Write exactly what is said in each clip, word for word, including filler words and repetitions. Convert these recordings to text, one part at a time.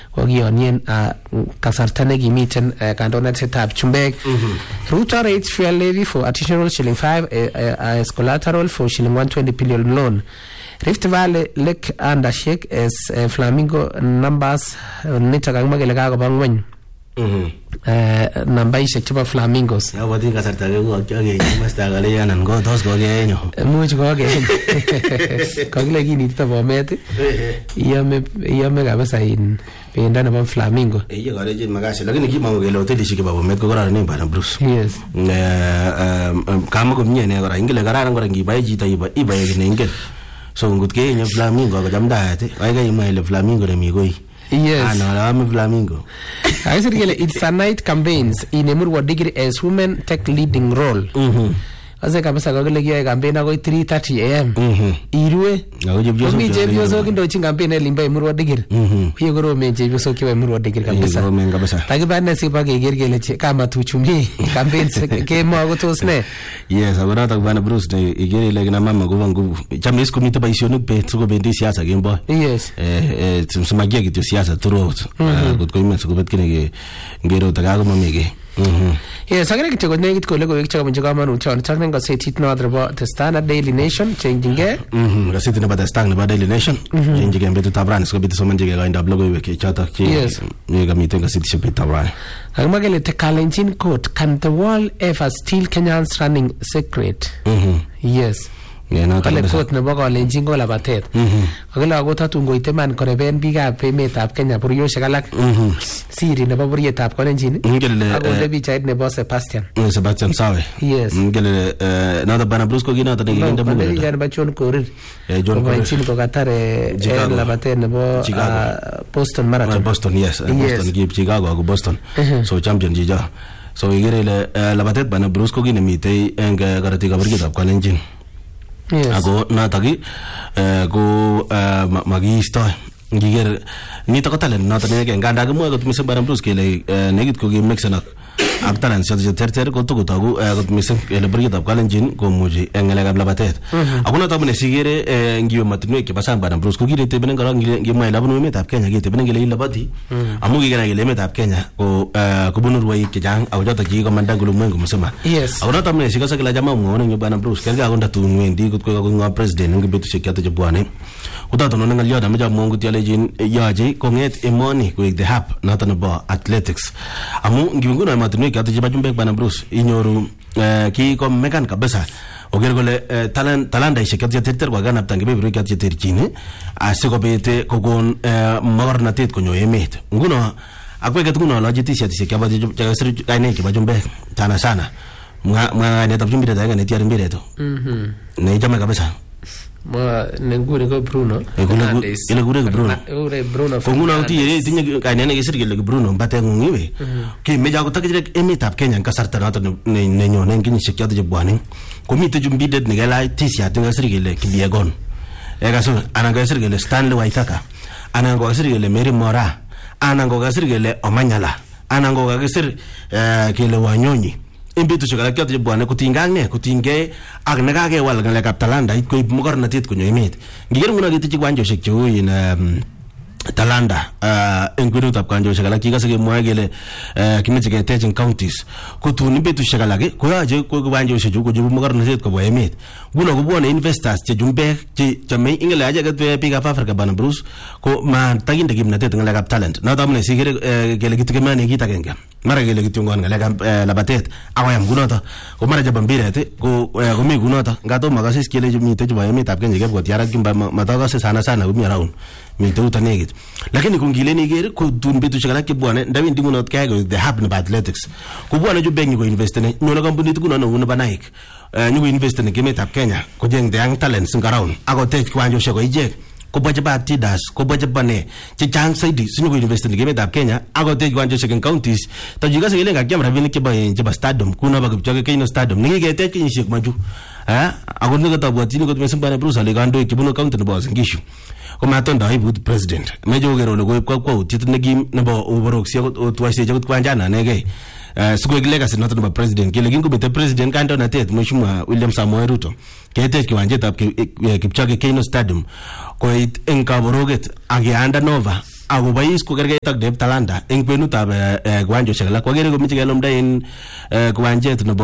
kokionyen kasarta nekimiten kandoinatetab chumbek. Ruto rates fuel levy for additional shilling five as collateral for shilling one hundred twenty billion loan. Rift Valley Lake Undershake as uh, Flamingo numbers nito kakimwa kele kakoba ngweny. Mhm. Eh nambaishek chebo flamingos. Ya wadi kasarta ke ko age masta gale yanan go tos go ge nyo. Much go ge. Kakile kini tita bomet. Yame yame kabisa in penda na flamingo. Eh ye gale jin magasi lakini kimango ke hoteli shike ba bomet ko kora ni bana Bruce. Yes. Eh kama ko mnyene kora ingile kararan kora ngibaye jita iba iba ye ngenge. So ngut ke nya flamingo ko jamda ate ay ga imile flamingo re mi goi. Yes. Ah no, I'm a flamingo. I said it's a night campaigns in Emurwa degree as women take leading role. Mhm. Ase kabisa kakile kiyoe campaign akoi three thirty a m. Mhm. Irue. Komi chepyosok indochin campaign elimbo Emurwa degree. Mhm. Hiyo korome chepyosok chebo Emurwa degree kabisa. Korome kabisa. Takibane sipa keker kele kama tuchumie campaigns kemo kotos ne. Yes, agora takibane Bruce ne igere ile kina mama kuva nguvu. Chama isiko mita baisionik pe tuko bendi siasa kembo. Yes. Eh eh tumsemagia kitu siasa throughout. Kutko imenso kubet kine ke ngero takago mamege. Mhm. Yes, agere kityo konekit kole koek chakamunje kamanut chon chaknen gazetit noto nebo The Standard Daily Nation changing ge. Mhm. Gazetit nebo The Standard nebo Daily Nation changing ge betut tabran sikobit somanji ge kainda logoiwek chotok che ne kamiten gazetishek betut tabran. Kakimwa kele the Kalenjin court, can the world ever steal Kenya's running secret? Mhm. Yes. Kale court nebo Kalenjin ko labatet. Kakile akot atun koite man koreben biikab emetab Kenya buryoshek alak. Siri nebo buryetab Kalenjin. Akonde pichait nebo Sebastian. Sebastian Sawe. Yes. Ngele nada bana Bruce ko gina tani ngende mu. Ngele ba John Korir. Eh John Korir. Kalenjin ko katare labatet nebo Boston Marathon. Boston, yes. Boston give Chicago ko Boston. So champion jija. So igere labatet bana Bruce ko gina mitei eng karati ka buryetab Kalenjin. Yes. Ako nataki ko magisto ngiger nito ko talent noto ne ke nganda ko mo ko miseng baram plus kele negit ko gi mixenak ak talent so je terter ko to ko tagu ko miseng ele burget ab Kalenjin ko muji engele gab labatet ako noto bune sigere ngiwe matnwe ke basang baram plus ko gi rete benen ngara ngi mai labnu metab Kenya gi te benen ngele labati amu gi gana ngele metab Kenya ko ko bunur wai ke jang aw jota gi ko mandangulu mwengu musema ako noto bune sigasa kala jama ngone ngi baram plus kelga ko ndatu nwendi ko ko ngo president ngi betu sekata je bwane utato no ngal yoda meja mongu tialejin yaje konget emoni ko the hub noto nebo athletics amu ngi nguna matnwe ke atu jumbe bana Bruce inyoru ki ko mekan kabisa oger gole talent talanda ishe katya terter kwa gana ptange bebru katya terchine asiko bete kogon magornatet konyo emet nguno akwe ketuno lojiti sia tise kaba jaga sir kaine ke bajumbe tana sana mwa mwa ne tabjumbe daga ne tiar mbire to mhm ne jama kabisa ma nengure ko Bruno ile gure ko Bruno ure Bruno ko nguna uti ye tinye kaine ne gesir gele Bruno mbate ngiwe ki meja ko takire emetab Kenya kasarta nato ne ne nyone nginyi sekyado je bwane ko mite jumbidet ne gala tisia tinga sir gele kibiegon e gaso ananga sir gele Stanley Waitaka ananga sir gele Mary Mora ananga sir gele Omanyala ananga sir kele Wanyonyi imbitu shikala kyoto jibwane kutingangne kutinge agne kage wal ngale kap talanda it koib mogornatet kunyo emet ngigere nguna giti chigwanjo shekchu in talanda engwiru tap kanjo shikala kigase ke mwagele kimeche ke teching counties kutuni bitu shikala ke koyaje ko gwanjo shekchu ko jibu mogornatet ko bo emet nguna ko bone investors che jumbe che chame ingele aje ke to pick up Africa bana Bruce ko ma taginde gimnatet ngale kap talent na tamne sigere gele gitu ke mane kita kenga mara gele gitu ngon ngale kap labatet awayam gunota ko mara jaba mbirete ko ko mi gunota ngato magasis kele jumi te jaba emet ap Kenya ke ko tiara kimba mataga se sana sana gumi around mi te utanegit lakini kungileni gere ko dun bitu chakala ke bwane ndawi ndimunot kago the hub in athletics ko bwane ju bengi ko invest ne nyola company tu kuno no banaik nyugo invest ne kemet ap Kenya ko jeng the young talents ngaround ago te kwanjo shego ije ko baje ba tidas ko baje bane che chang saidi sinu ko invest ne kemet ap Kenya ago te kwanjo shego counties ta jiga se ile ngakya mra bini ke ba je ba stadium kuna ba gupchoke keino stadium ngi ge te kin shek maju ha ago ne ta bwatini ko tumesen bana Bruce ale gando kibuno county ne ba ngishu ko matonda ibut president mejo gero le ko kwa kwa titu negim nebo uboroxia ko twase jagut kwanjana nege siko legacy not no president kile gingo bete president kando na tet mheshimiwa William Samoei Ruto kete kiwanje tap kipchage Keino Stadium ko it enkaboroget age anda nova ako bois ko kergeit ak Dave Talanta eng kwenutab kiwanjoshek alak kwakere komeche kelumda en kiwanjet nebo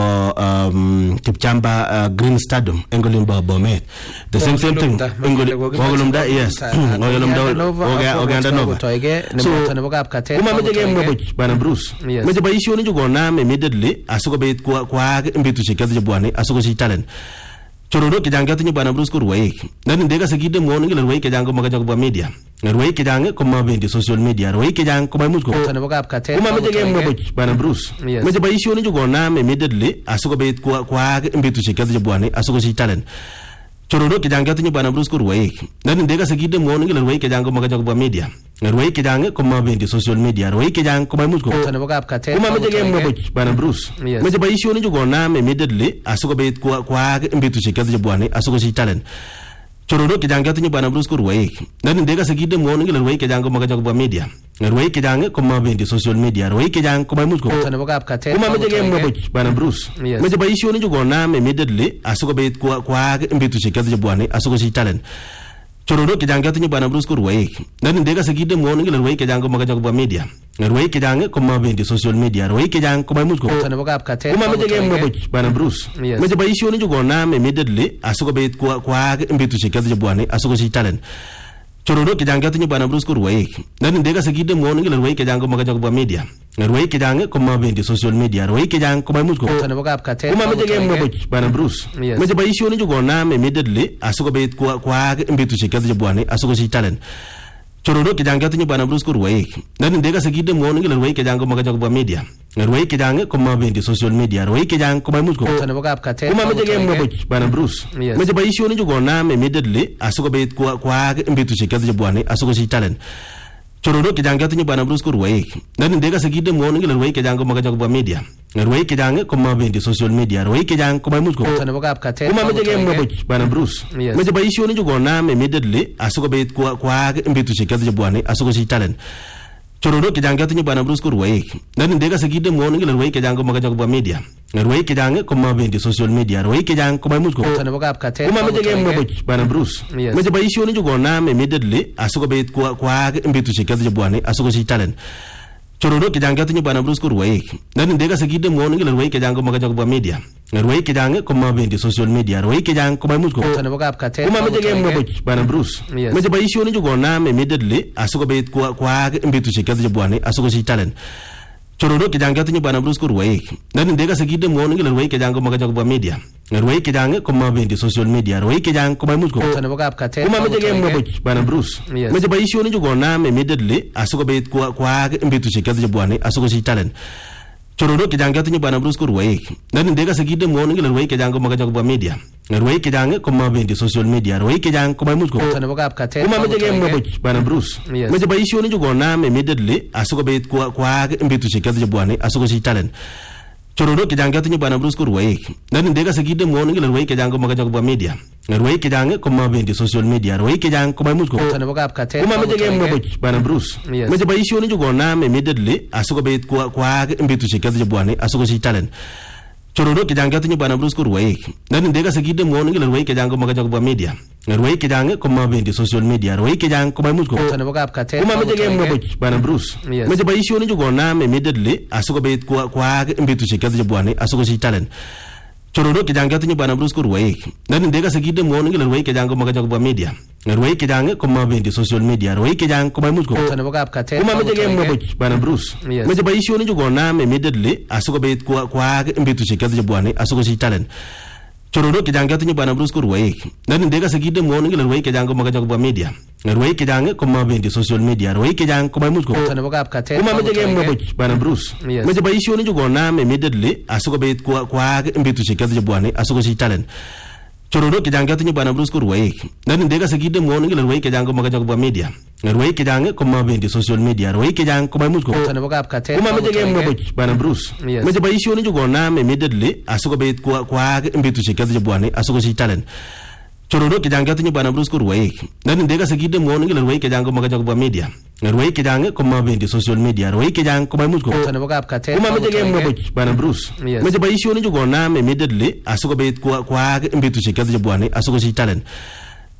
Kipchamba Green Stadium eng olimbo Bomet the same same thing kokolumda yes kokolumda oganda nova so kumameche kemwa buch bana Bruce meche boisionik chukonam immediately asikobit kwaak eng betusiek choto chebwone asikosich talent chororo chechang chotinye bwana Bruce ko rwoik nani ndekase kinde mwoni ngile rwoik chechang komakocha kobwa media rwoik chechang komabendi social media rwoik chechang komaimuch ko kumameche kemwa buch bwana Bruce meche boisionik chukonam immediately asikobit kwaak eng betusiek choto chebwone asikosich talent chororo chechang chotinye bwana Bruce ko rwoik nani ndekase kinde mwoni ngile rwoik chechang komakocha kobwa media rwoik chechang komabendi social media rwoik chechang komaimuch ko kumameche kemwa buch bwana Bruce meche boisionik chukonam immediately asikobit kwaak eng betusiek choto chebwone asikosich talent chororo chechang chotinye bwana Bruce ko rwoik nani ndekase kinde mwoni ngile rwoik chechang komakocha kobwa media rwoik chechang komabendi social media rwoik chechang komaimuch ko kumameche kemwa buch bwana Bruce meche boisionik chukonam immediately asikobit kwaak eng betusiek choto chebwone asikosich talent chororo chechang chotinye bwana Bruce ko rwoik nani ndekase kinde mwoni ngile rwoik chechang komakocha kobwa media rwoik chechang komabendi social media rwoik chechang komaimuch ko kumameche kemwa buch bwana Bruce meche boisionik chukonam immediately asikobit kwaak eng betusiek choto chebwone asikosich talent chororo chechang chotinye bwana Bruce ko rwoik nani ndekase kinde mwoni ngile rwoik chechang komakocha kobwa media rwoik chechang komabendi social media rwoik chechang komaimuch ko kumameche kemwa buch bwana Bruce meche boisionik chukonam immediately asikobit kwaak eng betusiek choto chebwone asikosich talent chororo chechang chotinye bwana Bruce ko rwoik nani ndekase kinde mwoni ngile rwoik chechang komakocha kobwa media rwoik chechang komabendi social media rwoik chechang komaimuch ko kumameche kemwa buch bwana Bruce meche boisionik chukonam immediately asikobit kwaak eng betusiek choto chebwone asikosich talent chororo chechang chotinye bwana Bruce ko rwoik nani ndekase kinde mwoni ngile rwoik chechang komakocha kobwa media rwoik chechang komabendi social media rwoik chechang komaimuch ko kumameche kemwa buch bwana Bruce meche boisionik chukonam immediately asikobit kwaak eng betusiek choto chebwone asikosich talent chororo chechang chotinye bwana Bruce ko rwoik nani ndekase kinde mwoni ngile rwoik chechang komakocha kobwa media rwoik chechang komabendi social media rwoik chechang komaimuch ko kumameche kemwa buch bwana Bruce meche boisionik chukonam immediately asikobit kwaak eng betusiek choto chebwone asikosich talent chororo chechang chotinye bwana Bruce ko rwoik nani ndekase kinde mwoni ngile rwoik chechang komakocha kobwa media rwoik chechang komabendi social media rwoik chechang komaimuch ko kumameche kemwa buch bwana Bruce meche boisionik chukonam immediately asikobit kwaak eng betusiek choto chebwone asikosich talent chororo chechang chotinye bwana Bruce ko rwoik nani ndekase kinde mwoni ngile rwoik chechang komakocha kobwa media rwoik chechang komabendi social media rwoik chechang komaimuch ko kumameche kemwa buch bwana Bruce meche boisionik chukonam immediately asikobit kwaak eng betusiek choto chebwone asikosich talent chororo chechang chotinye bwana Bruce ko rwoik nani ndekase kinde mwoni ngile rwoik chechang komakocha kobwa media rwoik chechang komabendi social media rwoik chechang komaimuch ko kumameche kemwa buch bwana Bruce meche boisionik chukonam immediately asikobit kwaak eng betusiek choto chebwone asikosich talent chororo chechang chotinye bwana Bruce ko rwoik nani ndekase kinde mwoni ngile rwoik chechang komakocha kobwa media rwoik chechang komabendi social media rwoik chechang komaimuch ko kumameche kemwa buch bwana Bruce meche boisionik chukonam immediately asikobit kwaak eng betusiek choto chebwone asikosich talent chororo chechang chotinye bwana Bruce ko rwoik nani ndekase kinde mwoni ngile rwoik chechang komakocha kobwa media rwoik chechang komabendi social media rwoik chechang komaimuch ko kumameche kemwa buch bwana Bruce meche boisionik chukonam immediately asikobit kwaak eng betusiek choto chebwone asikosich talent chororo chechang chotinye bwana Bruce ko rwoik nani ndekase kinde mwoni ngile rwoik chechang komakocha kobwa media rwoik chechang komabendi social media rwoik chechang komaimuch ko kumameche kemwa buch bwana Bruce meche boisionik chukonam immediately asikobit kwaak eng betusiek choto chebwone asikosich talent chororo chechang chotinye bwana Bruce ko rwoik nani ndekase kinde mwoni ngile rwoik chechang komakocha kobwa media rwoik chechang komabendi social media rwoik chechang komaimuch ko kumameche kemwa buch bwana Bruce meche boisionik chukonam immediately asikobit kwaak eng betusiek choto chebwone asikosich talent chororo chechang chotinye bwana Bruce ko rwoik nani ndekase kinde mwoni ngile rwoik chechang komakocha kobwa media rwoik chechang komabendi social media rwoik chechang komaimuch ko kumameche kemwa buch bwana Bruce meche boisionik chukonam immediately asikobit kwaak eng betusiek choto chebwone asikosich talent chororo chechang chotinye bwana Bruce ko rwoik nani ndekase kinde mwoni ngile rwoik chechang komakocha kobwa media rwoik chechang komabendi social media rwoik chechang komaimuch ko kumameche kemwa buch bwana Bruce meche boisionik chukonam immediately asikobit kwaak eng betusiek choto chebwone asikosich talent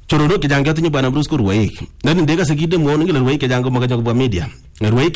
choronok chechang ketinye bwana Bruce ko rwaik. Nani ndeka sekide muone ngile rwaik chechang ko makaja kwa media. Rwaik